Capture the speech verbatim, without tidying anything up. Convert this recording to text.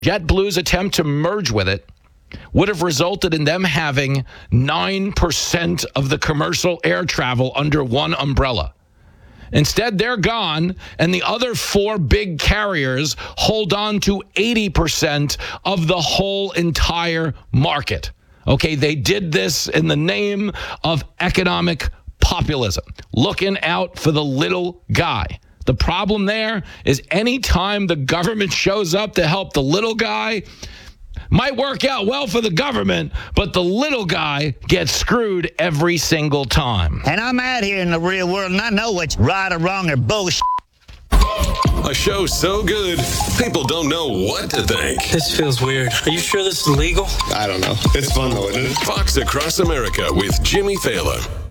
JetBlue's attempt to merge with it would have resulted in them having nine percent of the commercial air travel under one umbrella. Instead, they're gone, and the other four big carriers hold on to eighty percent of the whole entire market. Okay, they did this in the name of economic populism, looking out for the little guy. The problem there is anytime the government shows up to help the little guy, might work out well for the government, but the little guy gets screwed every single time. And I'm out here in the real world, and I know what's right or wrong or bullshit. A show so good, people don't know what to think. This feels weird. Are you sure this is legal? I don't know. It's fun, though, isn't it? Fox Across America with Jimmy Fallon.